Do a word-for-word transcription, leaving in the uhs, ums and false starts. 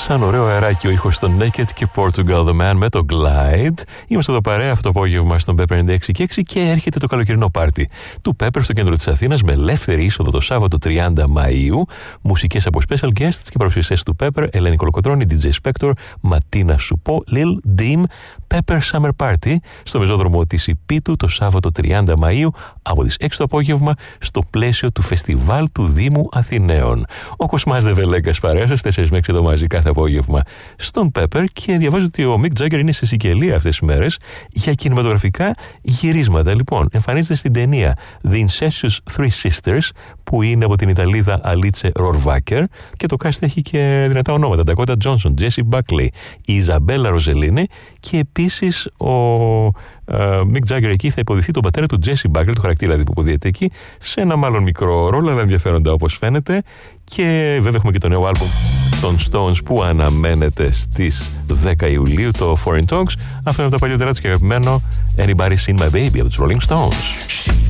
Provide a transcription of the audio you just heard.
Σαν ωραίο αεράκι ο ήχος των Naked και Portugal The Man με το Glide. Είμαστε εδώ παρέα αυτό το απόγευμα στον Pepper ενενήντα έξι και έξι και έρχεται το καλοκαιρινό πάρτι του Pepper στο κέντρο της Αθήνας με ελεύθερη είσοδο το Σάββατο τριάντα Μαΐου. Μουσικές από special guests και παρουσιαστές του Pepper, Ελένη Κολοκοτρώνη, ντι τζέι Spector, Ματίνα Σουπό, Lil Dim, Pepper Summer Party στο μεζόδρομο της Ιππίτου το Σάββατο τριάντα Μαΐου από τις έξι το απόγευμα στο πλαίσιο του φεστιβάλ του Δήμου Αθηναίων. Ο Κοσμάς Δεβελέγκας παρέα σας τέσσερις με έξι εδώ μαζί κάθε απόγευμα στον Pepper και διαβάζω ότι ο Mick Jagger είναι σε Σικελία αυτές τις μέρες για κινηματογραφικά γυρίσματα. Λοιπόν, εμφανίζεται στην ταινία The Incestuous Three Sisters που είναι από την Ιταλίδα Αλίτσε Ρορβάκερ και το cast έχει και δυνατά ονόματα. Ντακότα Τζόνσον, Τζέσι Μπάκλεϊ, η Ιζαμπέλα Ροζελίνη και επίσης ο Mick Jagger εκεί θα υποδηθεί τον πατέρα του Τζέσι Μπάκλεϊ, του χαρακτήρα δηλαδή που υποδίεται εκεί, σε ένα μάλλον μικρό ρόλο, αλλά ενδιαφέροντα όπως φαίνεται. Και βέβαια έχουμε και το νέο άλμπουμ των Stones που αναμένεται στις δέκα Ιουλίου, το Foreign Talks. Αυτό είναι από τα παλιότερα του και αγαπημένο Anybody Seen My Baby από τους Rolling Stones.